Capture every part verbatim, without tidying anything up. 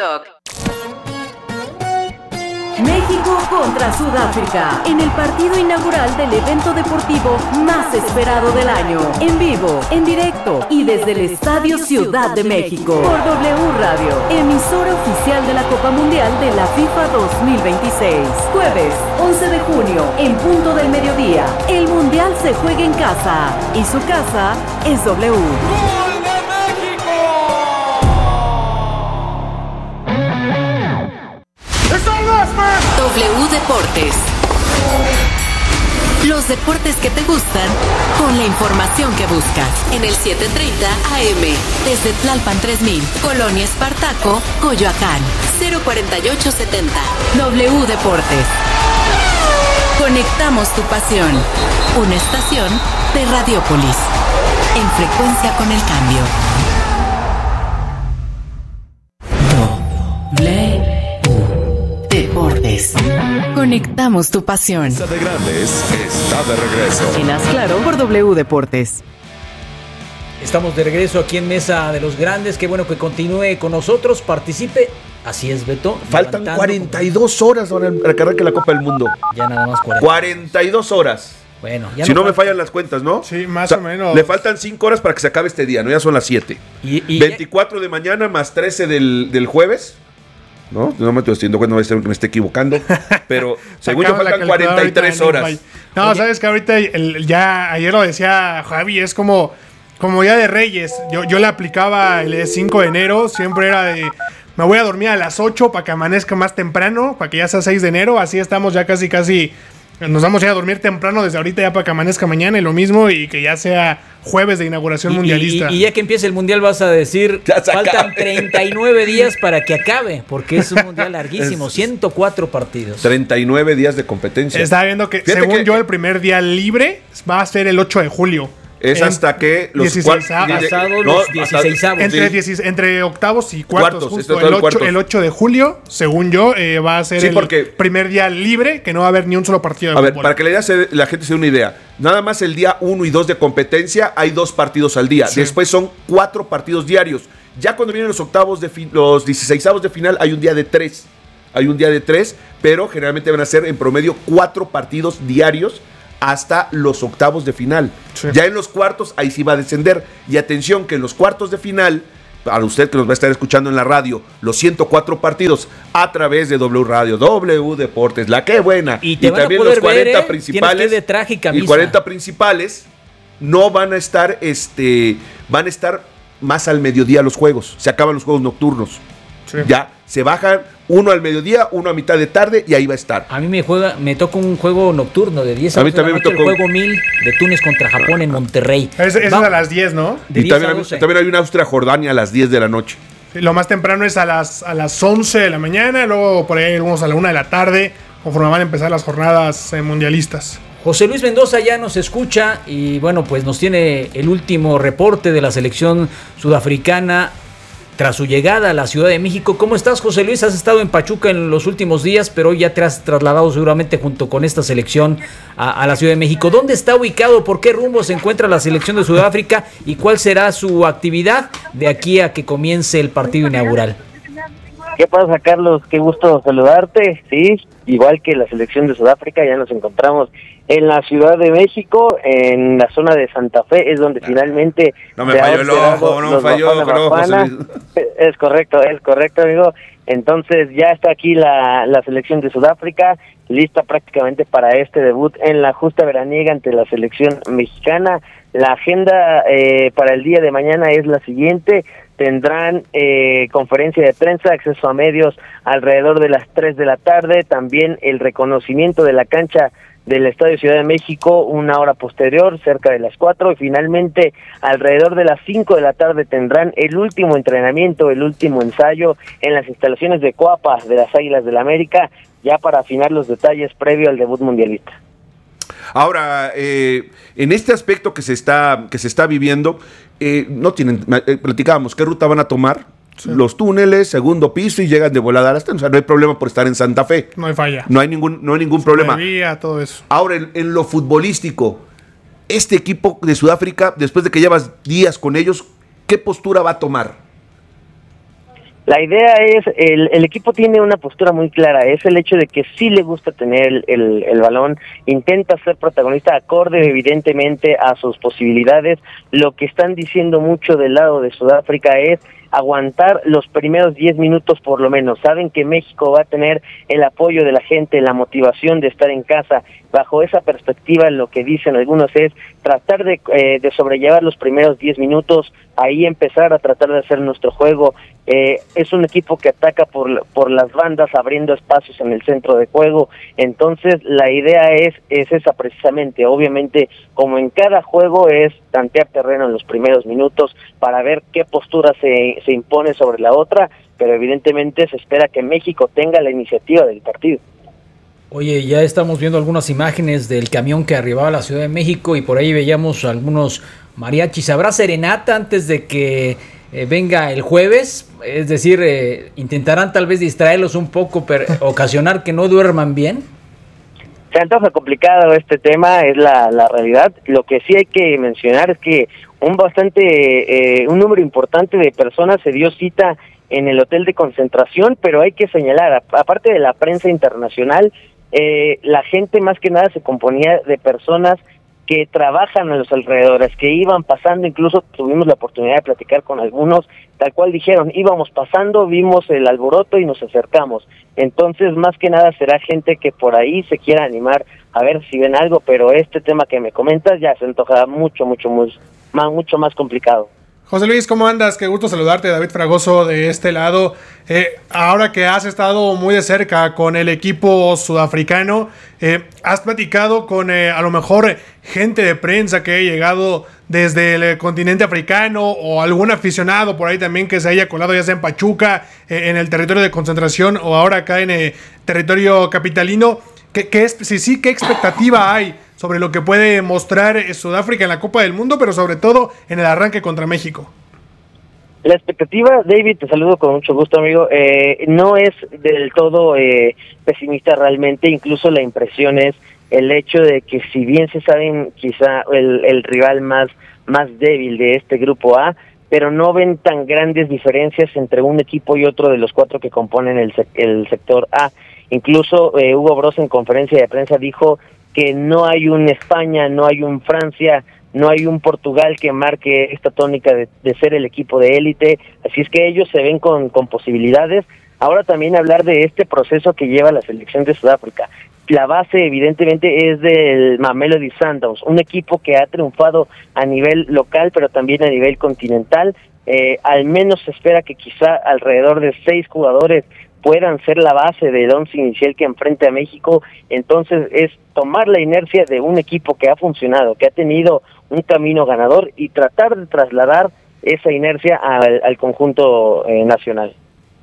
TikTok. México contra Sudáfrica, en el partido inaugural del evento deportivo más esperado del año. En vivo, en directo y desde el Estadio Ciudad de México. Por W Radio, emisora oficial de la Copa Mundial de la FIFA dos mil veintiséis. Jueves, once de junio, en punto del mediodía. El Mundial se juega en casa y su casa es W. W Deportes. Los deportes que te gustan con la información que buscas. En el setecientos treinta A M. Desde Tlalpan tres mil, Colonia Espartaco, Coyoacán. cero cuarenta y ocho setenta. W Deportes. Conectamos tu pasión. Una estación de Radiopolis. En frecuencia con el cambio. W Deportes. Conectamos tu pasión. Mesa de Grandes está de regreso. En Haz Claro por W Deportes. Estamos de regreso aquí en Mesa de los Grandes. Qué bueno que continúe con nosotros, participe. Así es, Beto. Faltan cuarenta y dos horas para que arranque la Copa del Mundo. Ya nada más cuarenta. cuarenta y dos horas. Bueno, ya si no, no me fallan las cuentas, ¿no? Sí, más o, sea, o menos. Le faltan cinco horas para que se acabe este día, ¿no? Ya son las siete. Y, y veinticuatro de mañana más trece del, del jueves. ¿No? No me estoy haciendo cuenta, no me esté equivocando. Pero según yo faltan cuarenta y tres horas. No, Oye. sabes que ahorita el, ya ayer lo decía Javi, es como, como Día de Reyes. Yo, yo le aplicaba el cinco de enero, siempre era de me voy a dormir a las ocho para que amanezca más temprano, para que ya sea seis de enero. Así estamos ya casi, casi. Nos vamos a ir a dormir temprano desde ahorita ya para que amanezca mañana y lo mismo y que ya sea jueves de inauguración y, mundialista. Y, y ya que empiece el mundial vas a decir, faltan treinta y nueve días para que acabe, porque es un mundial larguísimo, ciento cuatro partidos. treinta y nueve días de competencia. Estaba viendo que, Fíjate según que, yo, el primer día libre va a ser el ocho de julio. Es en hasta que los dieciséis pasados los dieciseisavos. Entre, sí. entre octavos y cuartos. cuartos justo, el, ocho, el ocho de julio, según yo, eh, va a ser sí, el porque, primer día libre, que no va a haber ni un solo partido de a fútbol. ver, para que la, idea se, la gente se dé una idea, nada más el día uno y dos de competencia hay dos partidos al día. Sí. Después son cuatro partidos diarios. Ya cuando vienen los octavos de fi, los dieciseisavos de final hay un día de tres. Hay un día de tres, pero generalmente van a ser en promedio cuatro partidos diarios hasta los octavos de final. Sí. Ya en los cuartos, ahí sí va a descender. Y atención, que en los cuartos de final, para usted que nos va a estar escuchando en la radio, los ciento cuatro partidos a través de W Radio, W Deportes, la que buena. Y, te y van también a poder los cuarenta ver, ¿eh? principales. De traje y camisa. Y cuarenta principales no van a estar, este, van a estar más al mediodía los juegos. Se acaban los juegos nocturnos. Sí. Ya se bajan uno al mediodía, uno a mitad de tarde y ahí va a estar. A mí me juega, me toca un juego nocturno de diez a, a mí también me tocó el juego mil de Túnez contra Japón en Monterrey. Es, es a las diez, ¿no? De y también, a también hay una Austria-Jordania a las diez de la noche. Sí, lo más temprano es a las, a las once de la mañana, luego por ahí hay algunos a la una de la tarde, conforme van a empezar las jornadas eh, mundialistas. José Luis Mendoza ya nos escucha y bueno, pues nos tiene el último reporte de la selección sudafricana tras su llegada a la Ciudad de México. ¿Cómo estás, José Luis? Has estado en Pachuca en los últimos días, pero hoy ya te has trasladado seguramente junto con esta selección a, a la Ciudad de México. ¿Dónde está ubicado? ¿Por qué rumbo se encuentra la selección de Sudáfrica? ¿Y cuál será su actividad de aquí a que comience el partido inaugural? ¿Qué pasa, Carlos? Qué gusto saludarte. Sí, igual que la selección de Sudáfrica, ya nos encontramos en la Ciudad de México, en la zona de Santa Fe, es donde finalmente... No me falló el ojo, no me falló el ojo. Es correcto, es correcto, amigo. Entonces ya está aquí la, la selección de Sudáfrica, lista prácticamente para este debut en la justa veraniega ante la selección mexicana. La agenda eh, para el día de mañana es la siguiente. Tendrán eh, conferencia de prensa, acceso a medios alrededor de las tres de la tarde, también el reconocimiento de la cancha del Estadio Ciudad de México una hora posterior, cerca de las cuatro, y finalmente alrededor de las cinco de la tarde tendrán el último entrenamiento, el último ensayo en las instalaciones de Coapa de las Águilas del la América, ya para afinar los detalles previo al debut mundialista. Ahora, eh, en este aspecto que se está, que se está viviendo, eh, no tienen, eh, platicábamos, ¿qué ruta van a tomar? Sí. Los túneles, segundo piso y llegan de volada hasta, o sea, no hay problema por estar en Santa Fe. No hay falla. No hay ningún, no hay ningún problema. Vía, todo eso. Ahora, en, en lo futbolístico, este equipo de Sudáfrica, después de que llevas días con ellos, ¿qué postura va a tomar? La idea es, el, el equipo tiene una postura muy clara, es el hecho de que sí le gusta tener el, el, el balón, intenta ser protagonista acorde evidentemente a sus posibilidades. Lo que están diciendo mucho del lado de Sudáfrica es aguantar los primeros diez minutos por lo menos. Saben que México va a tener el apoyo de la gente, la motivación de estar en casa. Bajo esa perspectiva, lo que dicen algunos es tratar de, eh, de sobrellevar los primeros diez minutos, ahí empezar a tratar de hacer nuestro juego. Eh, es un equipo que ataca por, por las bandas, abriendo espacios en el centro de juego. Entonces, la idea es, es esa precisamente. Obviamente, como en cada juego, es tantear terreno en los primeros minutos para ver qué postura se, se impone sobre la otra, pero evidentemente se espera que México tenga la iniciativa del partido. Oye, ya estamos viendo algunas imágenes del camión que arribaba a la Ciudad de México y por ahí veíamos algunos mariachis. ¿Habrá serenata antes de que eh, venga el jueves? Es decir, eh, intentarán tal vez distraerlos un poco, pero ocasionar que no duerman bien. Se antoja complicado este tema, es la, la realidad. Lo que sí hay que mencionar es que un bastante, eh, un número importante de personas se dio cita en el hotel de concentración, pero hay que señalar, aparte de la prensa internacional, eh, la gente más que nada se componía de personas que trabajan a los alrededores, que iban pasando, incluso tuvimos la oportunidad de platicar con algunos, tal cual dijeron, íbamos pasando, vimos el alboroto y nos acercamos. Entonces, más que nada será gente que por ahí se quiera animar a ver si ven algo, pero este tema que me comentas ya se antoja mucho, mucho, mucho más, mucho más complicado. José Luis, ¿cómo andas? Qué gusto saludarte, David Fragoso de este lado. Eh, ahora que has estado muy de cerca con el equipo sudafricano, eh, ¿has platicado con eh, a lo mejor gente de prensa que haya llegado desde el continente africano o algún aficionado por ahí también que se haya colado ya sea en Pachuca, eh, en el territorio de concentración o ahora acá en el territorio capitalino? ¿Qué, qué es, si sí, qué expectativa hay sobre lo que puede mostrar Sudáfrica en la Copa del Mundo, pero sobre todo en el arranque contra México? La expectativa, David, te saludo con mucho gusto, amigo, eh, no es del todo eh, pesimista realmente, incluso la impresión es el hecho de que si bien se saben quizá el, el rival más, más débil de este grupo A, pero no ven tan grandes diferencias entre un equipo y otro de los cuatro que componen el, el sector A. Incluso eh, Hugo Broz en conferencia de prensa dijo que no hay un España, no hay un Francia, no hay un Portugal que marque esta tónica de, de ser el equipo de élite, así es que ellos se ven con, con posibilidades. Ahora también hablar de este proceso que lleva la selección de Sudáfrica. La base evidentemente es del Mamelodi Sundowns, un equipo que ha triunfado a nivel local pero también a nivel continental. Eh, al menos se espera que quizá alrededor de seis jugadores puedan ser la base del once inicial que enfrente a México. Entonces es tomar la inercia de un equipo que ha funcionado, que ha tenido un camino ganador y tratar de trasladar esa inercia al, al conjunto eh, nacional.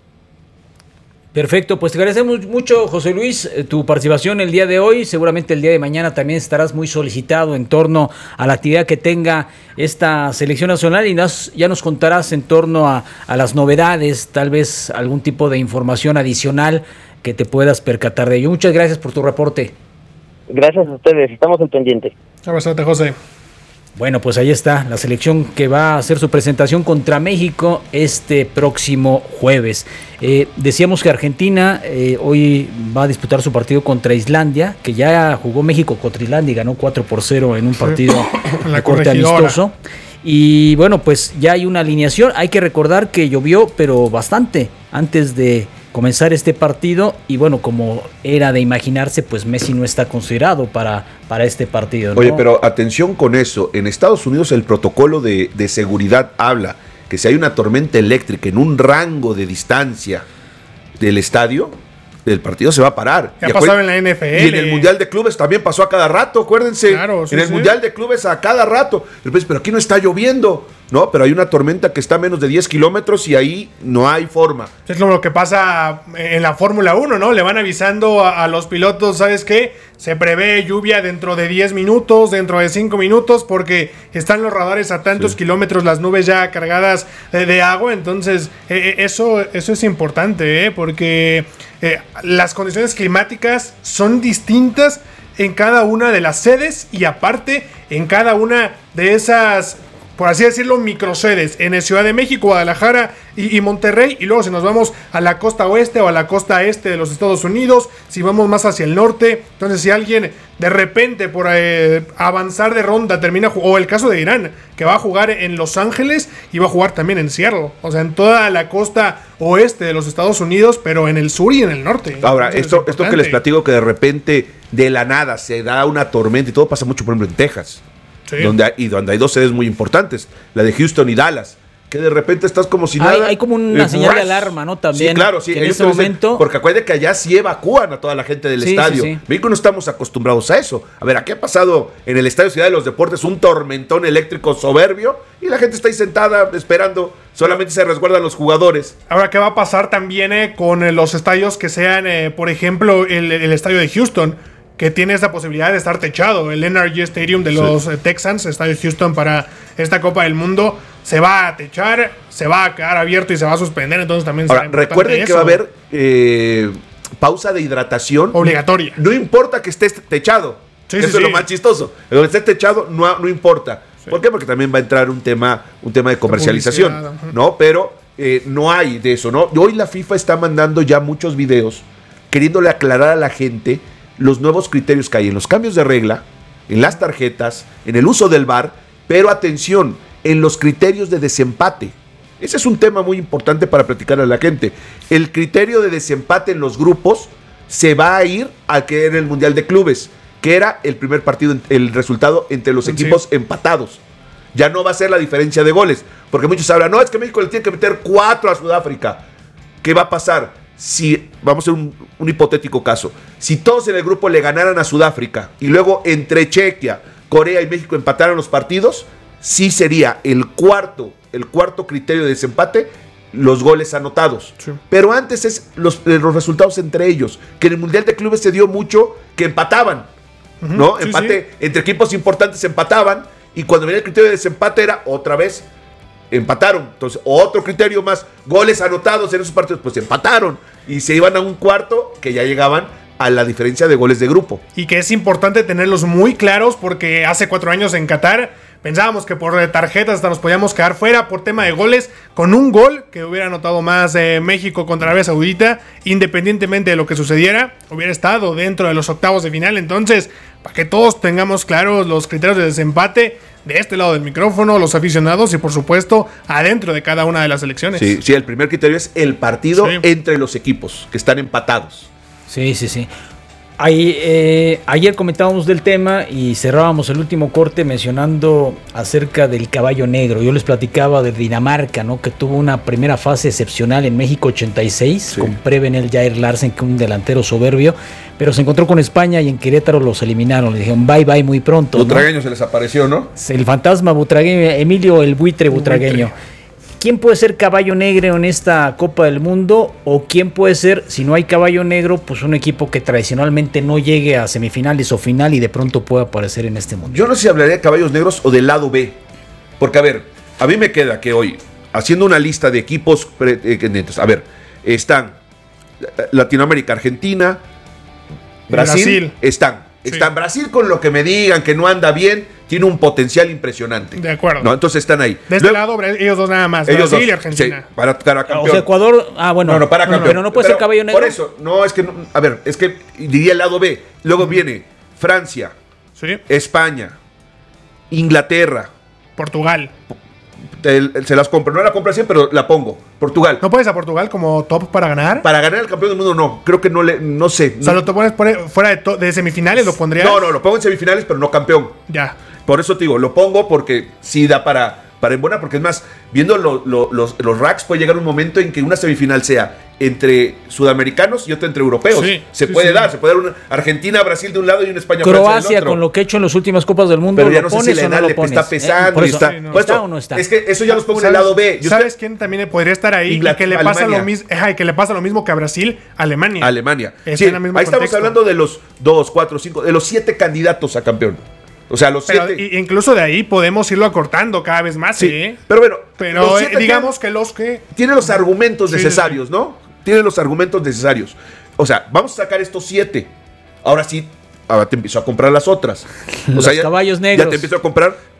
Perfecto, pues te agradecemos mucho, José Luis, tu participación el día de hoy. Seguramente el día de mañana también estarás muy solicitado en torno a la actividad que tenga esta selección nacional y nos, ya nos contarás en torno a, a las novedades, tal vez algún tipo de información adicional que te puedas percatar de ello. Muchas gracias por tu reporte. Gracias a ustedes, estamos al pendiente. Abrazote, José. Bueno, pues ahí está la selección que va a hacer su presentación contra México este próximo jueves. Eh, decíamos que Argentina eh, hoy va a disputar su partido contra Islandia, que ya jugó México contra Islandia y ganó cuatro por cero en un partido sí, de corte amistoso. Y bueno, pues ya hay una alineación. Hay que recordar que llovió, pero bastante, antes de comenzar este partido, y bueno, como era de imaginarse, pues Messi no está considerado para, para este partido, ¿no? Oye, pero atención con eso, en Estados Unidos el protocolo de, de seguridad habla que si hay una tormenta eléctrica en un rango de distancia del estadio, el partido se va a parar. Ya pasaba en la N F L. Y en el Mundial de Clubes también pasó a cada rato, acuérdense. Claro, sí, en el sí. Mundial de Clubes a cada rato. Pero aquí no está lloviendo, ¿no? Pero hay una tormenta que está a menos de diez kilómetros y ahí no hay forma. Es como lo que pasa en la Fórmula uno, ¿no? Le van avisando a, a los pilotos, ¿sabes qué? Se prevé lluvia dentro de diez minutos, dentro de cinco minutos, porque están los radares a tantos sí. kilómetros, las nubes ya cargadas de, de agua. Entonces, eh, eso, eso es importante, ¿eh? Porque eh, las condiciones climáticas son distintas en cada una de las sedes y aparte en cada una de esas por así decirlo, microsedes en el Ciudad de México, Guadalajara y, y Monterrey, y luego si nos vamos a la costa oeste o a la costa este de los Estados Unidos, si vamos más hacia el norte, entonces si alguien de repente por eh, avanzar de ronda termina, o el caso de Irán, que va a jugar en Los Ángeles y va a jugar también en Seattle, o sea, en toda la costa oeste de los Estados Unidos, pero en el sur y en el norte. Ahora, Entonces, esto, esto que les platico, que de repente de la nada se da una tormenta y todo pasa mucho, por ejemplo, en Texas. Sí. Donde hay, y donde hay dos sedes muy importantes, la de Houston y Dallas, que de repente estás como si nada. Hay, hay como una eh, señal de alarma, ¿no? También. Sí, claro, sí. En ese momento. Porque acuérdense que allá sí evacúan a toda la gente del sí, estadio. Sí, sí. México no estamos acostumbrados a eso. A ver, aquí ha pasado en el Estadio Ciudad de los Deportes un tormentón eléctrico soberbio y la gente está ahí sentada esperando. Solamente se resguardan los jugadores. Ahora, ¿qué va a pasar también eh, con eh, los estadios que sean, eh, por ejemplo, el, el estadio de Houston? Que tiene esa posibilidad de estar techado. El N R G Stadium de los sí. Texans, estadio Houston para esta Copa del Mundo, se va a techar, se va a quedar abierto y se va a suspender. Entonces también Ahora, recuerden eso. Que va a haber eh, pausa de hidratación obligatoria. No importa que esté techado. Sí, eso sí, es sí. lo más chistoso. Que esté techado no, no importa. Sí. ¿Por qué? Porque también va a entrar un tema, un tema de comercialización, uh-huh. ¿no? Pero eh, no hay de eso, ¿no? Hoy la FIFA está mandando ya muchos videos queriéndole aclarar a la gente los nuevos criterios que hay en los cambios de regla, en las tarjetas, en el uso del V A R, pero atención, en los criterios de desempate. Ese es un tema muy importante para platicar a la gente. El criterio de desempate en los grupos se va a ir al que era el Mundial de Clubes, que era el primer partido, el resultado entre los equipos sí. empatados. Ya no va a ser la diferencia de goles, porque muchos hablan, no, es que México le tiene que meter cuatro a Sudáfrica. ¿Qué va a pasar? Si, vamos a hacer un, un hipotético caso, si todos en el grupo le ganaran a Sudáfrica y luego entre Chequia, Corea y México empataran los partidos, sí sería el cuarto, el cuarto criterio de desempate, los goles anotados. Sí. Pero antes es los, los resultados entre ellos, que en el Mundial de Clubes se dio mucho que empataban, uh-huh. ¿no? Sí, Empate, sí. Entre equipos importantes empataban, y cuando venía el criterio de desempate era otra vez empataron. Entonces, otro criterio más, goles anotados en esos partidos, pues empataron y se iban a un cuarto que ya llegaban a la diferencia de goles de grupo. Y que es importante tenerlos muy claros porque hace cuatro años en Qatar pensábamos que por tarjetas hasta nos podíamos quedar fuera por tema de goles, con un gol que hubiera anotado más eh, México contra Arabia Saudita, independientemente de lo que sucediera, hubiera estado dentro de los octavos de final. Entonces, para que todos tengamos claros los criterios de desempate, de este lado del micrófono, los aficionados y por supuesto adentro de cada una de las selecciones. Sí, sí, el primer criterio es el partido sí. entre los equipos que están empatados. Sí, sí, sí. Ahí, eh, ayer comentábamos del tema y cerrábamos el último corte mencionando acerca del caballo negro. Yo les platicaba de Dinamarca, ¿no? Que tuvo una primera fase excepcional en México ochenta y seis, sí. con Prevenel Jair Larsen, que un delantero soberbio, pero se encontró con España y en Querétaro los eliminaron. Le dijeron bye bye muy pronto. Butragueño, ¿no? Se les apareció, ¿no? El fantasma butragueño, Emilio el buitre butragueño. Buitre. ¿Quién puede ser caballo negro en esta Copa del Mundo? ¿O quién puede ser, si no hay caballo negro, pues un equipo que tradicionalmente no llegue a semifinales o final y de pronto pueda aparecer en este mundo? Yo no sé si hablaría de caballos negros o del lado B. Porque, a ver, a mí me queda que hoy, haciendo una lista de equipos pendientes, a ver, están Latinoamérica, Argentina, Brasil, Brasil. están. Sí. Están Brasil con lo que me digan que no anda bien, tiene un potencial impresionante. De acuerdo. ¿No? Entonces están ahí. De este Luego, lado, ellos dos nada más, ellos Brasil dos, y Argentina. Sí, para, para campeón. O sea, Ecuador, ah, bueno. No, no, para campeón. Pero no puede pero, ser caballo negro. Por eso, no, es que, no, a ver, es que diría el lado B. Luego mm. viene Francia, sí. España, Inglaterra, Portugal. El, el, se las compro, no la compro siempre, pero la pongo. Portugal. ¿No pones a Portugal como top para ganar? Para ganar el campeón del mundo no, creo que no le, no sé. O sea, lo te pones fuera de, to, de semifinales, ¿lo pondrías? No, no, lo pongo en semifinales, pero no campeón. Ya. Por eso te digo, lo pongo porque sí da para, para embonar, porque es más, viendo lo, lo, los, los racks puede llegar un momento en que una semifinal sea entre sudamericanos y otra entre europeos. Sí, se sí, puede sí. dar, se puede dar una Argentina, Brasil de un lado y una España, Croacia Francia del otro. Con lo que ha hecho en las últimas Copas del Mundo, pero ya no ¿lo sé si la edad no le está pesando. Eh, y está, sí, no. pues ¿Está esto, o no está? Es que eso ya los pongo en el ¿Sabes, lado B. Yo ¿Sabes sé, quién también podría estar ahí? Y que le pasa lo mismo, que le pasa lo mismo que a Brasil, Alemania. Alemania. Está sí, en el mismo ahí contexto. estamos hablando de los dos, cuatro, cinco, de los siete candidatos a campeón. O sea, los pero siete. Incluso de ahí podemos irlo acortando cada vez más, sí. ¿eh? Pero bueno, pero eh, digamos que los que. Tienen los argumentos sí, necesarios, sí. ¿no? Tienen los argumentos necesarios. O sea, vamos a sacar estos siete. Ahora sí, ahora te empiezo a comprar las otras. Los o sea, ya, caballos negros. Ya te empiezo a comprar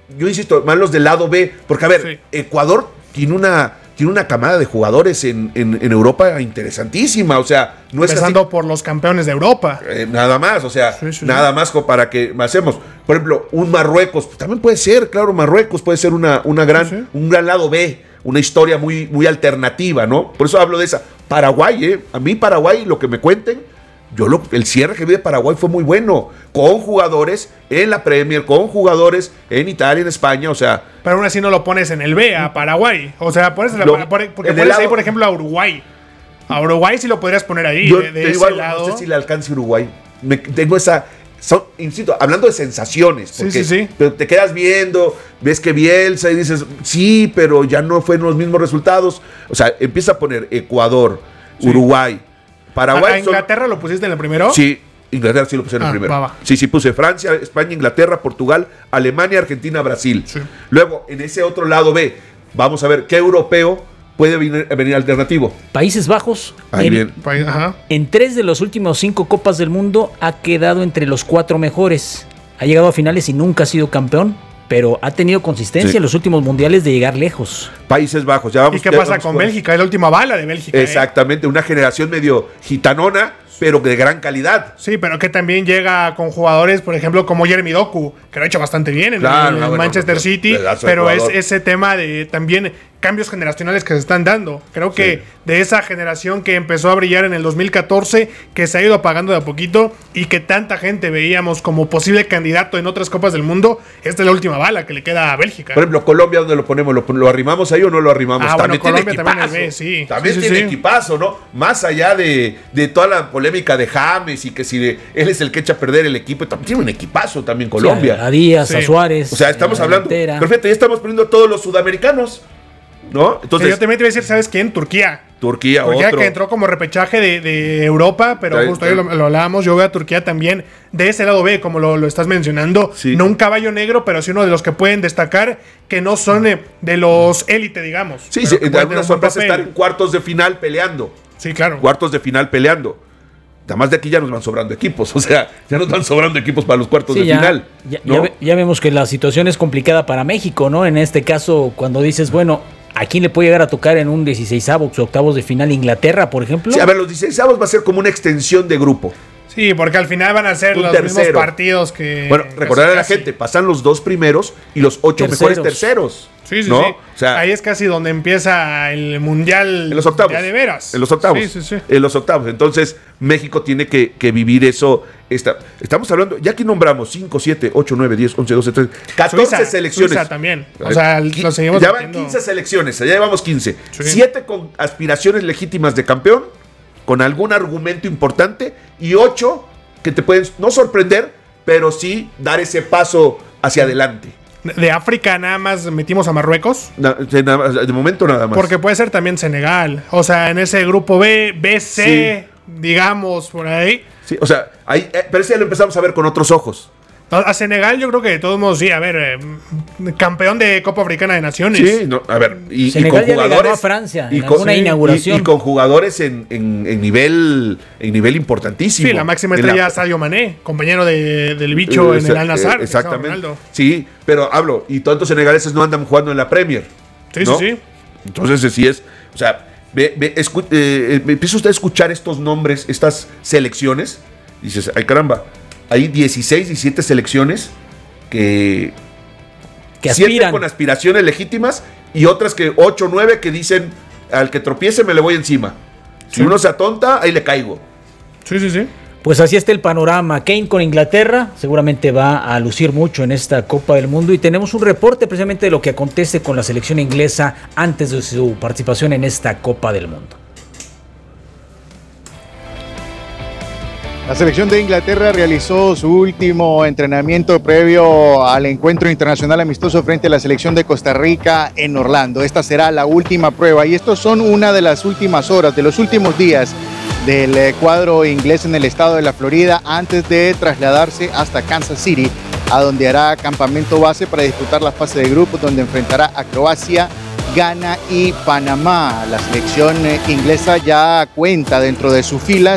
yo insisto, más los del lado B, porque a ver, sí. Ecuador tiene una, tiene una camada de jugadores en, en, en Europa interesantísima, o sea, no es empezando así, por los campeones de Europa. Eh, nada más, o sea, sí, sí, nada sí. más para que hacemos, por ejemplo, un Marruecos, pues, también puede ser, claro, Marruecos puede ser una, una gran, sí, sí. un gran lado B, una historia muy, muy alternativa, ¿no? Por eso hablo de esa. Paraguay, ¿eh? A mí Paraguay, lo que me cuenten, yo lo, el cierre que vi de Paraguay fue muy bueno, con jugadores en la Premier, con jugadores en Italia, en España, o sea... Pero aún así no lo pones en el B, a Paraguay. O sea, pones la, lo, porque pones lado, ahí, por ejemplo, a Uruguay. A Uruguay sí lo podrías poner ahí, yo de, de ese igual, lado. No sé si le alcance Uruguay. Me, tengo esa... Son, insisto, hablando de sensaciones, porque sí, sí, sí. Pero te quedas viendo, ves que Bielsa y dices, sí, pero ya no fueron los mismos resultados. O sea, empieza a poner Ecuador, sí. Uruguay, Paraguay. ¿A Inglaterra son... lo pusiste en el primero? Sí, Inglaterra sí lo puse en el ah, primero. Va, va. Sí, sí puse Francia, España, Inglaterra, Portugal, Alemania, Argentina, Brasil. Sí. Luego, en ese otro lado B, vamos a ver qué europeo puede venir, venir alternativo. Países Bajos. Ahí en, bien. Ajá. En tres de los últimos cinco Copas del Mundo ha quedado entre los cuatro mejores. Ha llegado a finales y nunca ha sido campeón, pero ha tenido consistencia sí. en los últimos mundiales de llegar lejos. Países Bajos, ya vamos. ¿Y qué ya pasa vamos con por... Bélgica? Es la última bala de Bélgica. Exactamente, ¿eh? Una generación medio gitanona, pero de gran calidad. Sí, pero que también llega con jugadores, por ejemplo, como Jeremy Doku, que lo ha hecho bastante bien en, claro, el, no, en bueno, Manchester no, City, pero es ese tema de también cambios generacionales que se están dando. Creo que sí. de esa generación que empezó a brillar en el dos mil catorce, que se ha ido apagando de a poquito y que tanta gente veíamos como posible candidato en otras Copas del Mundo, esta es la última bala que le queda a Bélgica. Por ejemplo, Colombia, ¿dónde lo ponemos? ¿Lo, lo arrimamos ahí o no lo arrimamos? Ah, también bueno, tiene Colombia equipazo. También, ve, sí. también sí, tiene sí, equipazo, ¿no? Más allá de, de toda la polémica de James y que si de, él es el que echa a perder el equipo, también tiene un equipazo también Colombia. Sí, a Díaz, sí. a Suárez. O sea, estamos hablando. Perfecto, ya estamos poniendo a todos los sudamericanos, ¿no? Entonces, sí, yo también te voy a decir, ¿sabes quién? Turquía. Turquía, Turquía otro. que entró como repechaje de, de Europa, pero sí, justo sí. ahí lo, lo hablábamos. Yo veo a Turquía también de ese lado B, como lo, lo estás mencionando. Sí. No un caballo negro, pero sí uno de los que pueden destacar, que no son eh, de los élite, digamos. Sí, sí de alguna sorpresa estar en cuartos de final peleando. Sí, claro. Cuartos de final peleando. Además de aquí ya nos van sobrando equipos, o sea, ya nos van sobrando equipos para los cuartos sí, de ya, final. Ya, ¿no? ya, ya vemos que la situación es complicada para México, ¿no? En este caso, cuando dices, bueno, ¿a quién le puede llegar a tocar en un dieciseisavos o octavos de final? ¿Inglaterra, por ejemplo? Sí, a ver, los dieciseisavos va a ser como una extensión de grupo. Sí, porque al final van a ser un los tercero. mismos partidos que... Bueno, recordar a la gente, pasan los dos primeros y los ocho terceros. mejores terceros. Sí, sí, ¿no? sí. O sea, ahí es casi donde empieza el mundial. En los octavos. Ya de veras. En los octavos. Sí, sí, sí. En los octavos. Entonces, México tiene que, que vivir eso. Esta, estamos hablando, ya aquí nombramos cinco, siete, ocho, nueve, diez, once, doce, trece, catorce Suiza, selecciones. Suiza también. O sea, lo seguimos Ya van metiendo. quince selecciones, ya llevamos quince. Sí. siete con aspiraciones legítimas de campeón, con algún argumento importante, y ocho que te pueden no sorprender, pero sí dar ese paso hacia adelante. De África nada más metimos a Marruecos. Na, de, de momento nada más. Porque puede ser también Senegal. O sea, en ese grupo B, B, C, sí. digamos, por ahí. Sí, o sea, ahí, eh, pero ese ya lo empezamos a ver con otros ojos. A Senegal yo creo que de todos modos, sí, a ver, eh, campeón de Copa Africana de Naciones. Sí, no, a ver, y, Senegal y con ya jugadores... le ganó a Francia y en con, alguna sí, inauguración. Y, y con jugadores en, en, en, nivel, en nivel importantísimo. Sí, la máxima estrella la... Sadio Mané, compañero de, del bicho eh, en el Al-Nassr. Eh, exactamente. Sí, pero hablo, y tantos senegaleses no andan jugando en la Premier. Sí, ¿no? sí, sí. Entonces, sí es, o sea, ve, ve, escu eh, empieza usted a escuchar estos nombres, estas selecciones, y dices, ay caramba, hay dieciséis, diecisiete selecciones que, que aspiran con aspiraciones legítimas y otras que ocho o nueve que dicen al que tropiece me le voy encima. Si sí. uno se atonta, ahí le caigo. Sí, sí, sí. Pues así está el panorama. Kane con Inglaterra seguramente va a lucir mucho en esta Copa del Mundo y tenemos un reporte precisamente de lo que acontece con la selección inglesa antes de su participación en esta Copa del Mundo. La selección de Inglaterra realizó su último entrenamiento previo al encuentro internacional amistoso frente a la selección de Costa Rica en Orlando. Esta será la última prueba y estos son una de las últimas horas, de los últimos días del cuadro inglés en el estado de la Florida antes de trasladarse hasta Kansas City, a donde hará campamento base para disputar la fase de grupos, donde enfrentará a Croacia, Ghana y Panamá. La selección inglesa ya cuenta dentro de sus filas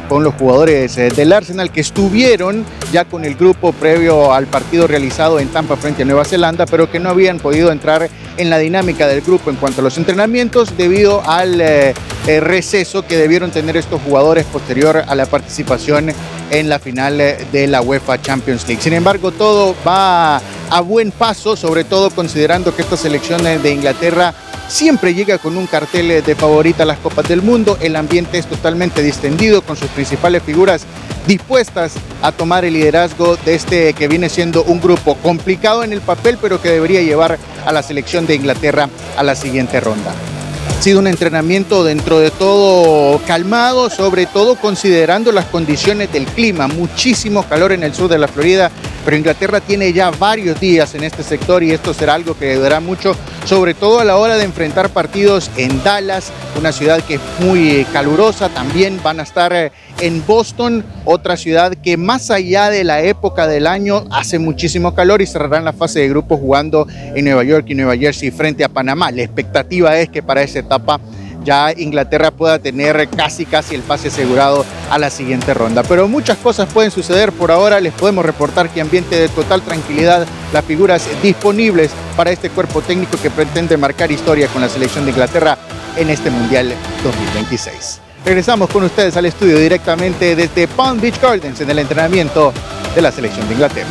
con los jugadores eh, del Arsenal que estuvieron ya con el grupo previo al partido realizado en Tampa frente a Nueva Zelanda, pero que no habían podido entrar en la dinámica del grupo en cuanto a los entrenamientos debido al eh, eh, receso que debieron tener estos jugadores posterior a la participación en la final de la UEFA Champions League. Sin embargo, todo va a buen paso, sobre todo considerando que esta selección de Inglaterra siempre llega con un cartel de favorita a las Copas del Mundo. El ambiente es totalmente distendido, con sus principales figuras dispuestas a tomar el liderazgo de este que viene siendo un grupo complicado en el papel, pero que debería llevar a la selección de Inglaterra a la siguiente ronda. Ha sido un entrenamiento dentro de todo calmado, sobre todo considerando las condiciones del clima. Muchísimo calor en el sur de la Florida, pero Inglaterra tiene ya varios días en este sector y esto será algo que ayudará mucho, sobre todo a la hora de enfrentar partidos en Dallas, una ciudad que es muy calurosa. También van a estar en Boston, otra ciudad que más allá de la época del año hace muchísimo calor, y cerrarán la fase de grupos jugando en Nueva York y Nueva Jersey frente a Panamá. La expectativa es que para esa etapa ya Inglaterra pueda tener casi casi el pase asegurado a la siguiente ronda. Pero muchas cosas pueden suceder. Por ahora les podemos reportar que ambiente de total tranquilidad, las figuras disponibles para este cuerpo técnico que pretende marcar historia con la selección de Inglaterra en este Mundial dos mil veintiséis. Regresamos con ustedes al estudio directamente desde Palm Beach Gardens en el entrenamiento de la selección de Inglaterra.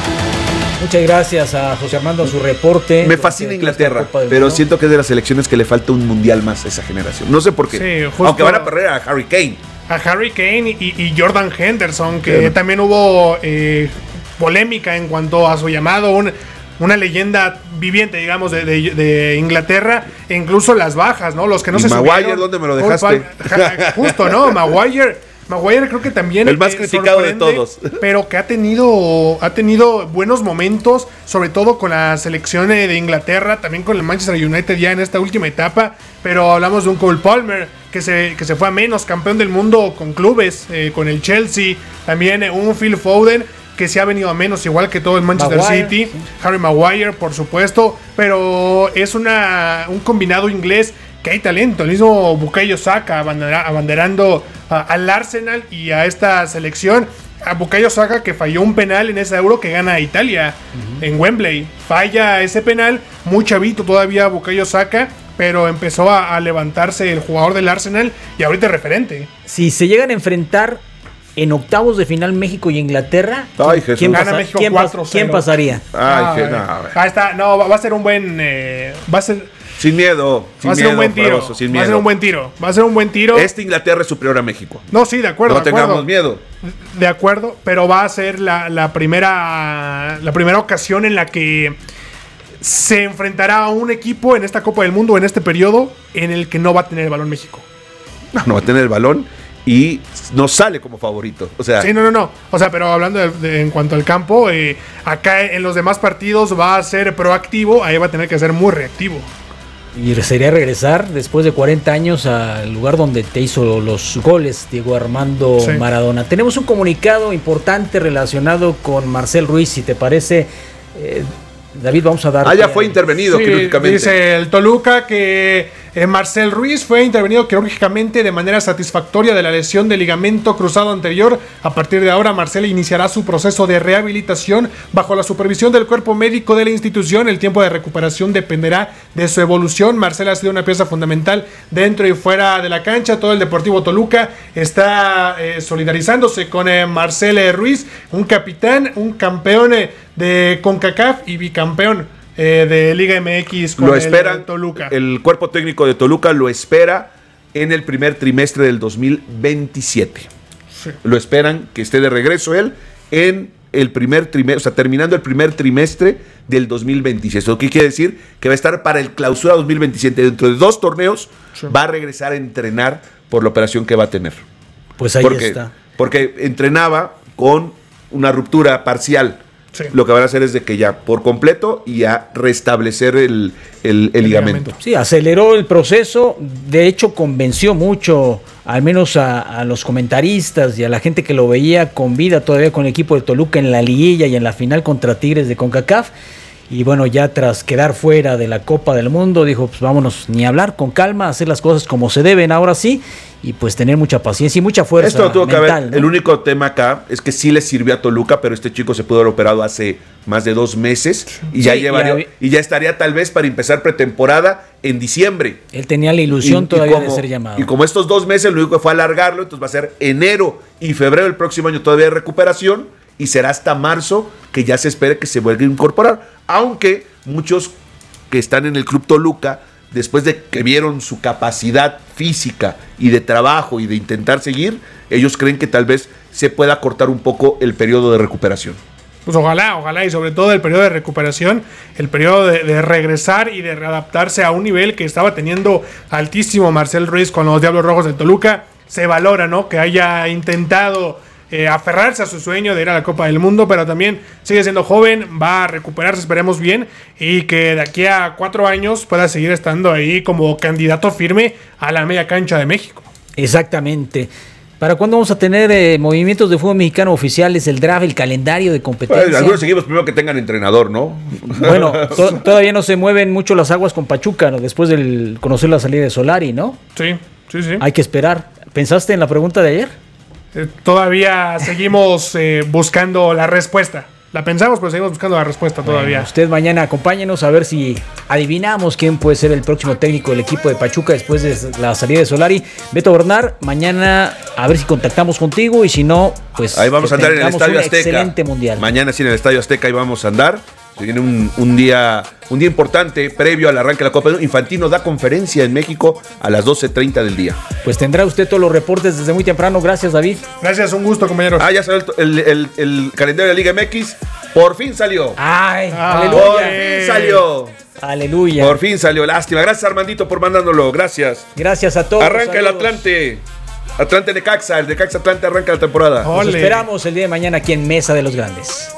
Muchas gracias a José Armando a su reporte. Me fascina Inglaterra, pero siento que es de las selecciones que le falta un mundial más a esa generación. No sé por qué. Sí, aunque van a perder a Harry Kane. A Harry Kane y, y Jordan Henderson, que sí, también hubo eh, polémica en cuanto a su llamado. Un, una leyenda viviente, digamos, de, de, de Inglaterra, e incluso las bajas, ¿no? Los que no ¿Y se Maguire, subieron. ¿dónde me lo dejaste? Justo, ¿no? Maguire. Maguire creo que también el más eh, criticado de todos, pero que ha tenido ha tenido buenos momentos, sobre todo con la selección de Inglaterra, también con el Manchester United ya en esta última etapa. Pero hablamos de un Cole Palmer que se, que se fue a menos, campeón del mundo con clubes, eh, con el Chelsea. También eh, un Phil Foden que se ha venido a menos, igual que todo el Manchester Maguire, City. Sí. Harry Maguire, por supuesto, pero es una un combinado inglés que hay talento. El mismo Bukayo Saka abandera, abanderando a, al Arsenal y a esta selección. A Bukayo Saka, que falló un penal en ese Euro que gana Italia, uh-huh, en Wembley. Falla ese penal, muy chavito todavía Bukayo Saka, pero empezó a, a levantarse el jugador del Arsenal y ahorita es referente. Si se llegan a enfrentar en octavos de final México y Inglaterra, Ay, ¿quién, gana pasa, México ¿quién, cuatro cero. ¿quién pasaría? Ay, ah, que no, ahí está, no, va a ser un buen eh, va a ser Sin miedo, sin va a ser miedo, un buen tiro. Faroso, sin va miedo. a ser un buen tiro. Va a ser un buen tiro. Este Inglaterra es superior a México. No, sí, de acuerdo. No de tengamos acuerdo. miedo. De acuerdo, pero va a ser la, la primera la primera ocasión en la que se enfrentará a un equipo en esta Copa del Mundo, en este periodo, en el que no va a tener el balón México. No, no va a tener el balón y no sale como favorito. O sea, sí, no, no, no. O sea, pero hablando de, de, en cuanto al campo, eh, acá en los demás partidos va a ser proactivo, ahí va a tener que ser muy reactivo. Y sería regresar después de cuarenta años al lugar donde te hizo los goles Diego Armando sí. Maradona. Tenemos un comunicado importante relacionado con Marcel Ruiz, si te parece. Eh, David, vamos a dar. Ah, ya fue intervenido sí, quirúrgicamente. Dice el Toluca que eh, Marcel Ruiz fue intervenido quirúrgicamente de manera satisfactoria de la lesión del ligamento cruzado anterior. A partir de ahora, Marcel iniciará su proceso de rehabilitación bajo la supervisión del cuerpo médico de la institución. El tiempo de recuperación dependerá de su evolución. Marcel ha sido una pieza fundamental dentro y fuera de la cancha. Todo el Deportivo Toluca está eh, solidarizándose con eh, Marcel eh, Ruiz, un capitán, un campeón eh, de CONCACAF y bicampeón eh, de Liga M X con lo esperan, el Toluca. El cuerpo técnico de Toluca lo espera en el primer trimestre del dos mil veintisiete. Sí. Lo esperan que esté de regreso él en el primer trimestre, o sea, terminando el primer trimestre del dos mil veintisiete. ¿Eso qué quiere decir? Que va a estar para el clausura dos mil veintisiete. Dentro de dos torneos sí. va a regresar a entrenar por la operación que va a tener. Pues ahí porque, está. Porque entrenaba con una ruptura parcial. Sí. Lo que van a hacer es de que ya por completo y a restablecer el, el, el, el ligamento. Sí, aceleró el proceso. De hecho, convenció mucho, al menos a, a los comentaristas y a la gente que lo veía con vida todavía con el equipo de Toluca en la liguilla y en la final contra Tigres de CONCACAF. y bueno, ya tras quedar fuera de la Copa del Mundo, dijo, pues vámonos, ni hablar, con calma, hacer las cosas como se deben ahora sí, y pues tener mucha paciencia y mucha fuerza Esto tuvo mental, que haber, ¿no? El único tema acá es que sí le sirvió a Toluca, pero este chico se pudo haber operado hace más de dos meses y, Sí, ya, llevaría, y, y ya estaría tal vez para empezar pretemporada en diciembre. Él tenía la ilusión Y- y todavía como- de ser llamado. Y como estos dos meses lo único que fue alargarlo, entonces va a ser enero y febrero del próximo año todavía de recuperación y será hasta marzo que ya se espere que se vuelva a incorporar. Aunque muchos que están en el Club Toluca, después de que vieron su capacidad física y de trabajo y de intentar seguir, ellos creen que tal vez se pueda cortar un poco el periodo de recuperación. Pues ojalá, ojalá, y sobre todo el periodo de recuperación, el periodo de, de regresar y de readaptarse a un nivel que estaba teniendo altísimo Marcel Ruiz con los Diablos Rojos de Toluca. Se valora, ¿no? Que haya intentado eh, aferrarse a su sueño de ir a la Copa del Mundo, pero también sigue siendo joven, va a recuperarse, esperemos bien, y que de aquí a cuatro años pueda seguir estando ahí como candidato firme a la media cancha de México. Exactamente. ¿Para cuándo vamos a tener eh, movimientos de fútbol mexicano oficiales, el draft, el calendario de competencia? Pues, algunos seguimos primero que tengan entrenador, ¿no? Bueno, to- todavía no se mueven mucho las aguas con Pachuca, ¿no? Después de conocer la salida de Solari, ¿no? Sí, sí, sí. Hay que esperar. ¿Pensaste en la pregunta de ayer? Eh, todavía seguimos eh, buscando la respuesta. La pensamos, pero seguimos buscando la respuesta todavía. Bueno, usted mañana acompáñenos a ver si adivinamos quién puede ser el próximo técnico del equipo de Pachuca después de la salida de Solari. Beto Bernard, mañana a ver si contactamos contigo y si no, pues Ahí vamos que a andar en el tengamos Estadio un Azteca. excelente mundial. Mañana sí en el Estadio Azteca ahí vamos a andar. Se viene un, un día un día importante previo al arranque de la Copa. Infantino da conferencia en México a las doce treinta del día. Pues tendrá usted todos los reportes desde muy temprano. Gracias, David. Gracias, un gusto, compañeros. Ah, ya salió el, el- el- el calendario de la Liga M X. Por fin salió. Ay, Ah, aleluya. Por fin salió. Aleluya. Por fin salió. Lástima. Gracias, Armandito, por mandándolo. Gracias. Gracias a todos. Arranca el Saludos. Atlante. Atlante Necaxa. El Necaxa Atlante arranca la temporada. Oh. Nos Ole. esperamos el día de mañana aquí en Mesa de los Grandes.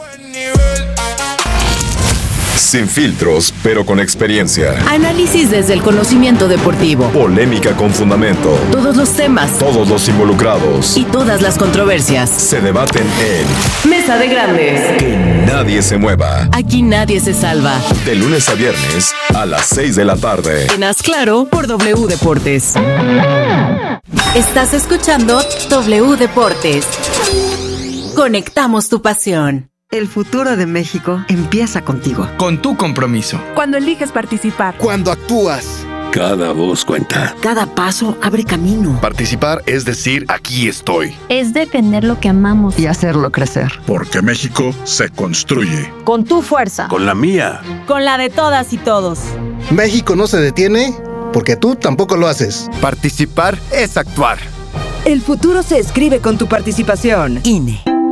Sin filtros, pero con experiencia. Análisis desde el conocimiento deportivo. Polémica con fundamento. Todos los temas Todos los involucrados y todas las controversias. se debaten en Mesa de Grandes. Que Nadie se mueva. Aquí nadie se salva. De lunes a viernes a las seis de la tarde. En Haz Claro por W Deportes. Estás escuchando W Deportes. Conectamos tu pasión. El futuro de México empieza contigo. Con tu compromiso. Cuando eliges participar. Cuando actúas. Cada voz cuenta. Cada paso abre camino. Participar es decir, aquí estoy. Es defender lo que amamos. Y hacerlo crecer. Porque México se construye. Con tu fuerza. Con la mía. Con la de todas y todos. México no se detiene porque tú tampoco lo haces. Participar es actuar. El futuro se escribe con tu participación. I N E.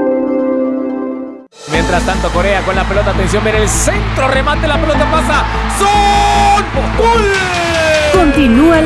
Mientras tanto, Corea con la pelota, atención, ver el centro, remate, la pelota pasa. ¡Sol! ¡Gol! Continúa